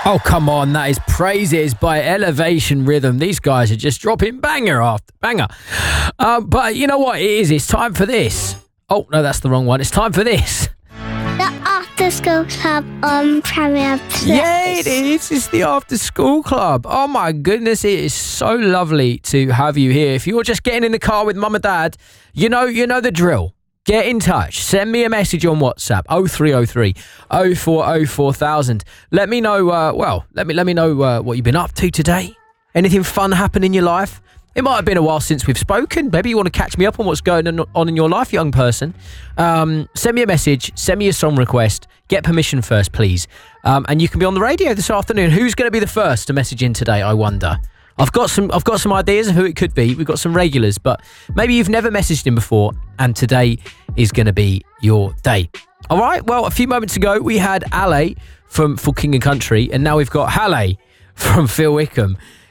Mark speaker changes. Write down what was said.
Speaker 1: Oh, come on. That is Praises by Elevation Rhythm. These guys are just dropping banger after banger. But you know what it is? It's time for this. Oh, no, that's the wrong one. It's time for this.
Speaker 2: The After School Club on Premier Plus.
Speaker 1: Yeah, it is. It's the After School Club. Oh, my goodness. It is so lovely to have you here. If you're just getting in the car with mum and dad, you know the drill. Get in touch. Send me a message on WhatsApp 0303 0404 4000. Let me know. Let me know what you've been up to today. Anything fun happen in your life? It might have been a while since we've spoken. Maybe you want to catch me up on what's going on in your life, young person. Send me a message. Send me a song request. Get permission first, please. And you can be on the radio this afternoon. Who's going to be the first to message in today? I wonder. I've got some ideas of who it could be. We've got some regulars, but maybe you've never messaged him before, and today is going to be your day. All right. Well, a few moments ago we had Ale from For King and Country, and now we've got Halle from Phil Wickham.